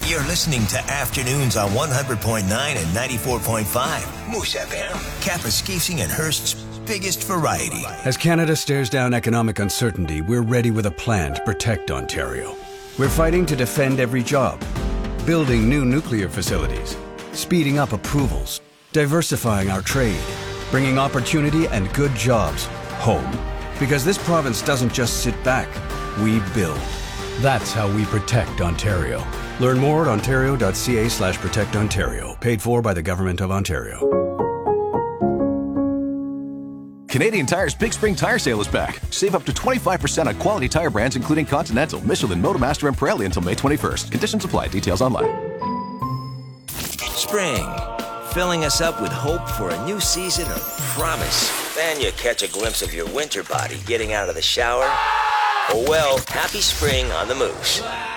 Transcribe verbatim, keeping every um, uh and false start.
You're listening to Afternoons on one hundred point nine and ninety-four point five. Moose F M. Kapuskasing and Hearst's biggest variety. As Canada stares down economic uncertainty, we're ready with a plan to protect Ontario. We're fighting to defend every job, building new nuclear facilities, speeding up approvals, diversifying our trade, bringing opportunity and good jobs home. Because this province doesn't just sit back, we build. That's how we protect Ontario. Learn more at ontario.ca slash protect Ontario. Paid for by the Government of Ontario. Canadian Tire's Big Spring Tire Sale is back. Save up to twenty-five percent on quality tire brands including Continental, Michelin, Motomaster, and Pirelli until May twenty-first. Conditions apply. Details online. Spring, filling us up with hope for a new season of promise. Then you catch a glimpse of your winter body getting out of the shower. Oh well, happy spring on the Moose.